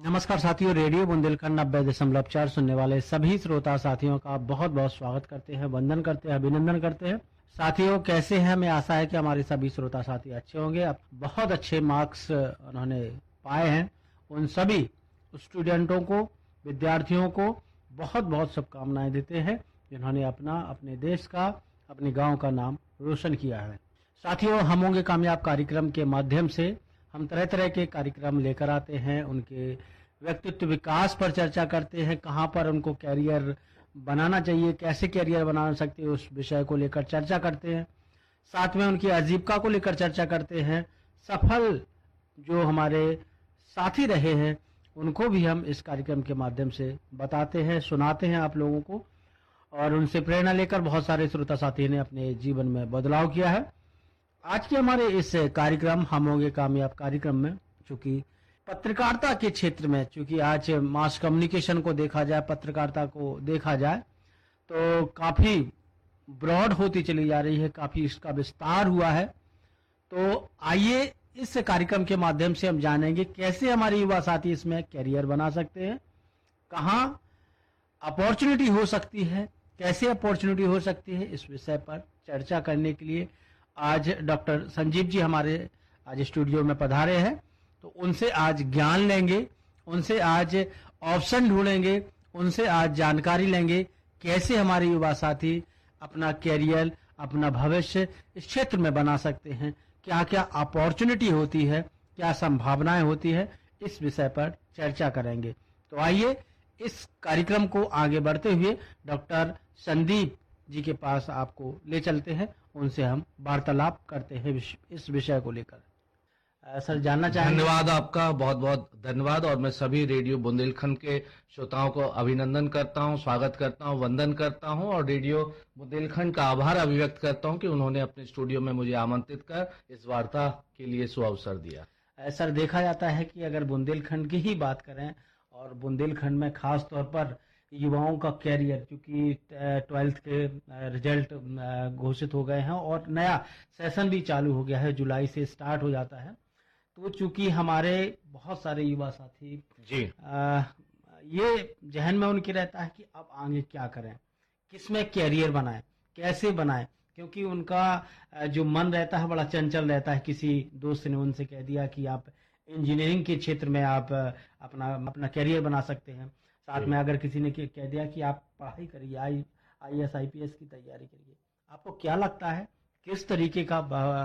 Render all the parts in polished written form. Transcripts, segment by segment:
नमस्कार साथियों, रेडियो बुंदेलखंड 90.4 सुनने वाले सभी श्रोता साथियों का बहुत बहुत स्वागत करते हैं, वंदन करते हैं, अभिनंदन करते हैं। साथियों कैसे हैं? हमें आशा है कि हमारे सभी श्रोता साथी अच्छे होंगे। अब बहुत अच्छे मार्क्स उन्होंने पाए हैं। उन सभी स्टूडेंटों को, विद्यार्थियों को बहुत बहुत शुभकामनाएं देते हैं जिन्होंने अपने देश का, अपने गाँव का नाम रोशन किया है। साथियों, हम होंगे कामयाब कार्यक्रम के माध्यम से हम तरह तरह के कार्यक्रम लेकर आते हैं, उनके व्यक्तित्व विकास पर चर्चा करते हैं, कहाँ पर उनको कैरियर बनाना चाहिए, कैसे कैरियर बना सकते हैं, उस विषय को लेकर चर्चा करते हैं। साथ में उनकी आजीविका को लेकर चर्चा करते हैं। सफल जो हमारे साथी रहे हैं उनको भी हम इस कार्यक्रम के माध्यम से बताते हैं, सुनाते हैं आप लोगों को, और उनसे प्रेरणा लेकर बहुत सारे श्रोता साथी ने अपने जीवन में बदलाव किया है। आज के हमारे इस कार्यक्रम हम होंगे कामयाब कार्यक्रम में, चूंकि पत्रकारिता के क्षेत्र में, चूंकि आज मास कम्युनिकेशन को देखा जाए, पत्रकारिता को देखा जाए तो काफी ब्रॉड होती चली जा रही है, काफी इसका विस्तार हुआ है। तो आइए इस कार्यक्रम के माध्यम से हम जानेंगे कैसे हमारे युवा साथी इसमें कैरियर बना सकते हैं, कहाँ अपॉर्चुनिटी हो सकती है, कैसे अपॉर्चुनिटी हो सकती है। इस विषय पर चर्चा करने के लिए आज डॉक्टर संजीव जी हमारे आज स्टूडियो में पधारे हैं। तो उनसे आज ज्ञान लेंगे, उनसे आज ऑप्शन ढूंढेंगे, उनसे आज जानकारी लेंगे कैसे हमारे युवा साथी अपना कैरियर, अपना भविष्य इस क्षेत्र में बना सकते हैं, क्या क्या अपॉर्चुनिटी होती है, क्या संभावनाएं होती है। इस विषय पर चर्चा करेंगे। तो आइए इस कार्यक्रम को आगे बढ़ते हुए डॉक्टर संदीप जी के पास आपको ले चलते हैं, उनसे हम वार्तालाप करते हैं इस विषय को लेकर। सर, जानना चाहेंगे। धन्यवाद, आपका बहुत बहुत धन्यवाद। और मैं सभी रेडियो बुंदेलखंड के श्रोताओं को अभिनंदन करता हूं, स्वागत करता हूं, वंदन करता हूं और रेडियो बुंदेलखंड का आभार अभिव्यक्त करता हूं कि उन्होंने अपने स्टूडियो में मुझे आमंत्रित कर इस वार्ता के लिए सुअवसर दिया। सर, देखा जाता है कि अगर बुंदेलखंड की ही बात करें और बुंदेलखंड में खास तौर पर युवाओं का कैरियर, क्योंकि 12th के रिजल्ट घोषित हो गए हैं और नया सेशन भी चालू हो गया है, जुलाई से स्टार्ट हो जाता है। तो चूंकि हमारे बहुत सारे युवा साथी जी ये जहन में उनके रहता है कि अब आगे क्या करें, किसमें कैरियर बनाएं, कैसे बनाएं, क्योंकि उनका जो मन रहता है बड़ा चंचल रहता है। किसी दोस्त ने उनसे कह दिया कि आप इंजीनियरिंग के क्षेत्र में आप अपना कैरियर बना सकते हैं। साथ में अगर किसी ने कह दिया कि आप पढ़ाई करिए, IAS IPS की तैयारी करिए। आपको क्या लगता है किस तरीके का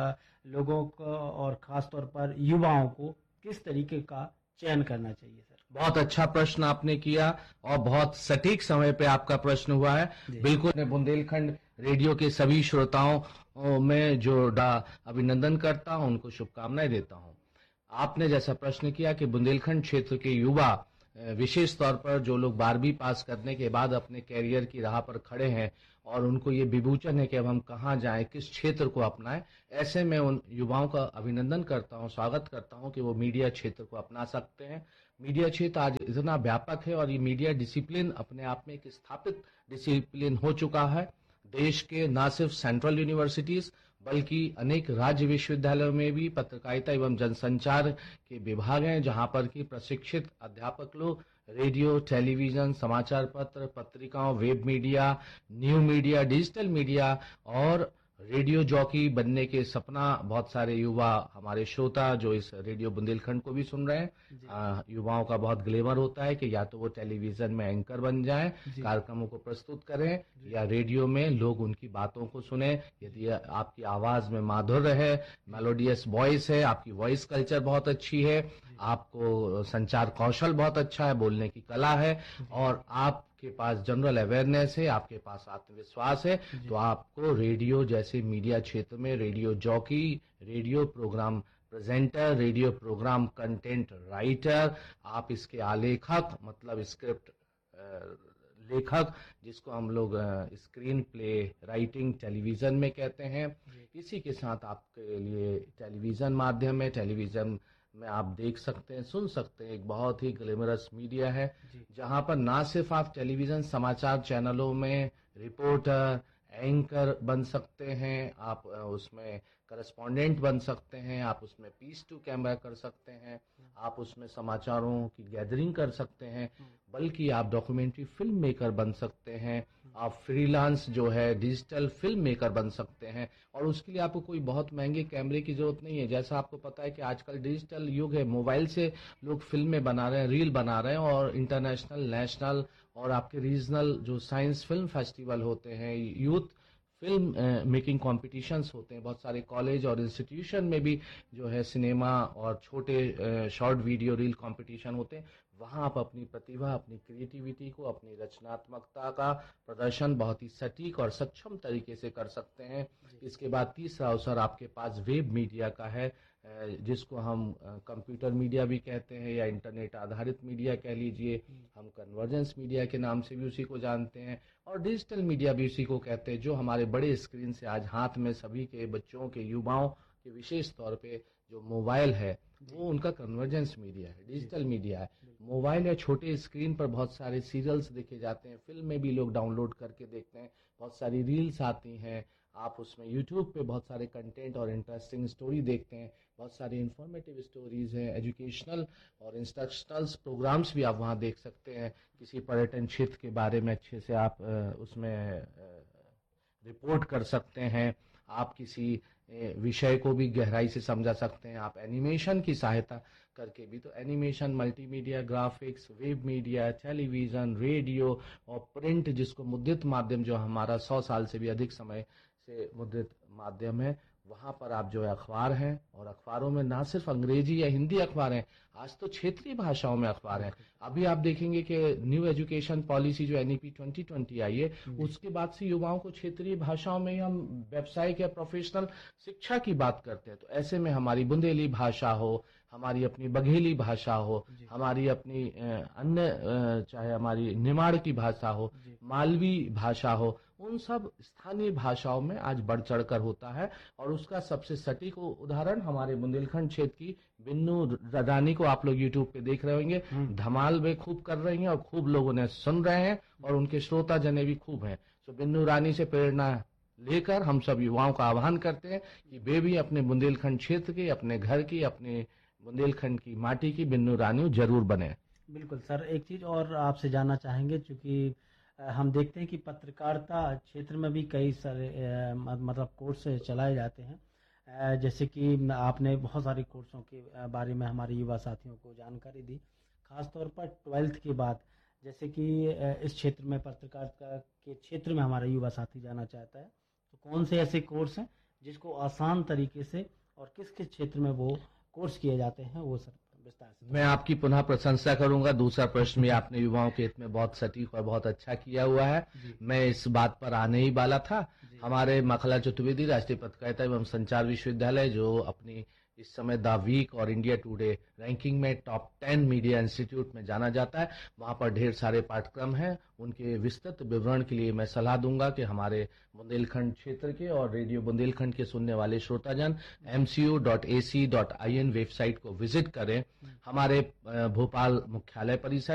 लोगों को और खास तौर पर युवाओं को किस तरीके का चयन करना चाहिए? सर, बहुत अच्छा प्रश्न आपने किया और बहुत सटीक समय पे आपका प्रश्न हुआ है। बिल्कुल, मैं बुंदेलखंड रेडियो के सभी श्रोताओं में जो अभिनंदन करता हूं, उनको शुभकामनाएं देता हूं। आपने जैसा प्रश्न किया कि बुंदेलखंड क्षेत्र के युवा, विशेष तौर पर जो लोग 12वीं पास करने के बाद अपने कैरियर की राह पर खड़े हैं और उनको ये विवेचन है कि अब हम कहाँ जाएं, किस क्षेत्र को अपनाएं, ऐसे में उन युवाओं का अभिनंदन करता हूं, स्वागत करता हूं कि वो मीडिया क्षेत्र को अपना सकते हैं। मीडिया क्षेत्र आज इतना व्यापक है और ये मीडिया डिसिप्लिन अपने आप में एक स्थापित डिसिप्लिन हो चुका है। देश के न सिर्फ सेंट्रल यूनिवर्सिटीज बल्कि अनेक राज्य विश्वविद्यालयों में भी पत्रकारिता एवं जनसंचार के विभाग हैं, जहां पर कि प्रशिक्षित अध्यापक लोग रेडियो, टेलीविजन, समाचार पत्र, पत्रिकाओं, web media, new media, digital media और रेडियो जॉकी बनने के सपना बहुत सारे युवा हमारे श्रोता जो इस रेडियो बुंदेलखंड को भी सुन रहे हैं, युवाओं का बहुत ग्लेमर होता है कि या तो वो टेलीविजन में एंकर बन जाएं, कार्यक्रमों को प्रस्तुत करें, या रेडियो में लोग उनकी बातों को सुने। यदि आपकी आवाज में माधुर्य है, मेलोडियस वॉइस है, आपकी वॉइस कल्चर बहुत अच्छी है, आपको संचार कौशल बहुत अच्छा है, बोलने की कला है और आपके पास जनरल अवेयरनेस है, आपके पास आत्मविश्वास है, तो आपको रेडियो जैसे मीडिया क्षेत्र में radio jockey, radio programme presenter, radio programme content writer, आप इसके आलेखक मतलब स्क्रिप्ट लेखक, जिसको हम लोग स्क्रीन प्ले राइटिंग टेलीविजन में कहते हैं, इसी के साथ आपके लिए टेलीविजन माध्यम है। टेलीविजन में आप देख सकते हैं, सुन सकते हैं, एक बहुत ही ग्लैमरस मीडिया है जहां पर ना सिर्फ आप टेलीविजन समाचार चैनलों में रिपोर्टर, एंकर बन सकते हैं, आप उसमें करस्पॉन्डेंट बन सकते हैं, आप उसमें पीस टू कैमरा कर सकते हैं, आप उसमें समाचारों की गैदरिंग कर सकते हैं, बल्कि आप डॉक्यूमेंट्री फिल्म मेकर बन सकते हैं, आप फ्रीलांस जो है डिजिटल फिल्म मेकर बन सकते हैं। और उसके लिए आपको कोई बहुत महंगे कैमरे की जरूरत नहीं है। जैसा आपको पता है कि आजकल डिजिटल युग है, मोबाइल से लोग फिल्में बना रहे हैं, रील बना रहे हैं, और इंटरनेशनल, नेशनल और आपके रीजनल जो साइंस फिल्म फेस्टिवल होते हैं, यूथ फिल्म मेकिंग कॉम्पिटिशन्स होते हैं, बहुत सारे कॉलेज और इंस्टीट्यूशन में भी जो है सिनेमा और छोटे शॉर्ट वीडियो रील कंपटीशन होते हैं। वहाँ आप अपनी प्रतिभा, अपनी क्रिएटिविटी को, अपनी रचनात्मकता का प्रदर्शन बहुत ही सटीक और सक्षम तरीके से कर सकते हैं। इसके बाद तीसरा अवसर आपके पास वेब मीडिया का है, जिसको हम कंप्यूटर मीडिया भी कहते हैं या इंटरनेट आधारित मीडिया कह लीजिए, हम कन्वर्जेंस मीडिया के नाम से भी उसी को जानते हैं, और डिजिटल मीडिया भी उसी को कहते हैं, जो हमारे बड़े स्क्रीन से आज हाथ में सभी के बच्चों के, युवाओं के विशेष तौर पे जो मोबाइल है वो उनका कन्वर्जेंस मीडिया है, डिजिटल मीडिया है। मोबाइल या छोटे स्क्रीन पर बहुत सारे सीरियल्स देखे जाते हैं, फिल्म में भी लोग डाउनलोड करके देखते हैं, बहुत सारी रील्स आती हैं, आप उसमें यूट्यूब पे बहुत सारे कंटेंट और इंटरेस्टिंग स्टोरी देखते हैं, बहुत सारी इंफॉर्मेटिव स्टोरीज हैं, एजुकेशनल और इंस्ट्रक्शनल प्रोग्राम्स भी आप वहाँ देख सकते हैं। किसी पर्यटन क्षेत्र के बारे में अच्छे से आप उसमें रिपोर्ट कर सकते हैं, आप किसी विषय को भी गहराई से समझा सकते हैं, आप एनिमेशन की सहायता करके भी। तो animation, multimedia, graphics, web media, television, radio और प्रिंट, जिसको मुद्रित माध्यम, जो हमारा 100 साल से भी अधिक समय से मुद्रित माध्यम है, वहाँ पर आप जो है अखबार हैं, और अखबारों में ना सिर्फ अंग्रेजी या हिंदी अखबार हैं, आज तो क्षेत्रीय भाषाओं में अखबार हैं। अभी आप देखेंगे कि न्यू एजुकेशन पॉलिसी जो NEP 2020 आई है, उसके बाद से युवाओं को क्षेत्रीय भाषाओं में ही हम व्यावसायिक या प्रोफेशनल शिक्षा की बात करते हैं। तो ऐसे में हमारी बुंदेली भाषा हो, हमारी अपनी बघेली भाषा हो, हमारी अपनी अन्य चाहे हमारी निमाड़ की भाषा हो, मालवी भाषा हो, उन सब स्थानीय भाषाओं में आज बढ़ चढ़ कर होता है। और उसका सबसे सटीक उदाहरण हमारे बुंदेलखंड क्षेत्र की बिन्नू रानी को आप लोग यूट्यूब पे देख रहे होंगे, धमाल में खूब कर रही हैं और खूब लोगों ने सुन रहे हैं, और उनके श्रोता जने भी खूब हैं। तो बिन्नू रानी से प्रेरणा लेकर हम सब युवाओं का आह्वान करते हैं कि वे भी अपने बुंदेलखंड क्षेत्र की, अपने घर की, अपने बुंदेलखंड की माटी की बिन्नू रानी जरूर बने। बिल्कुल सर, एक चीज और आपसे जानना चाहेंगे, चूंकि हम देखते हैं कि पत्रकारिता क्षेत्र में भी कई सारे मतलब कोर्स चलाए जाते हैं, जैसे कि आपने बहुत सारे कोर्सों के बारे में हमारे युवा साथियों को जानकारी दी, खासतौर पर 12th के बाद, जैसे कि इस क्षेत्र में, पत्रकारिता के क्षेत्र में हमारा युवा साथी जाना चाहता है, तो कौन से ऐसे कोर्स हैं जिसको आसान तरीके से और किस किस क्षेत्र में वो कोर्स किए जाते हैं, वो सर विस्तार से। मैं आपकी पुनः प्रशंसा करूंगा। दूसरा प्रश्न भी आपने युवाओं के हित में बहुत सटीक और बहुत अच्छा किया हुआ है। मैं इस बात पर आने ही वाला था। हमारे मखला चतुर्वेदी राष्ट्रीय पत्रकारिता एवं संचार विश्वविद्यालय, जो अपनी इस समय द वीक और इंडिया टुडे रैंकिंग में टॉप 10 मीडिया इंस्टीट्यूट में जाना जाता है, वहाँ पर ढेर सारे पाठ्यक्रम हैं। उनके विस्तृत विवरण के लिए मैं सलाह दूंगा कि हमारे बुंदेलखंड क्षेत्र के और रेडियो बुंदेलखंड के सुनने वाले श्रोताजन mcu.ac.in वेबसाइट को विजिट करें। हमारे भोपाल मुख्यालय परिसर